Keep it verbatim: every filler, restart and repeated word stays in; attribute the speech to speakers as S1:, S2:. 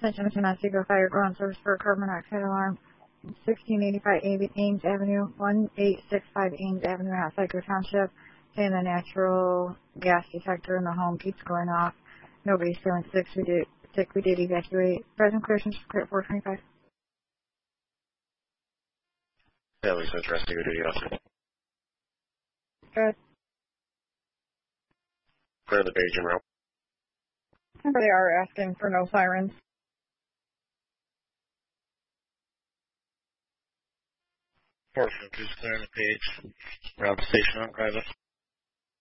S1: Attention to Otsego Fire Ground Service for a carbon monoxide alarm. sixteen eighty-five Ames Avenue, one eight six five Ames Avenue, Otsego Township. And the natural gas detector in the home keeps going off. Nobody's feeling sick. We did, sick. We did evacuate. Present clearance, clear four twenty-five.
S2: Yeah, Lisa, address to your duty officer.
S1: Good.
S2: Clear the page and route.
S1: They are asking for no sirens.
S2: Portion, just clearing the page. Route station on private.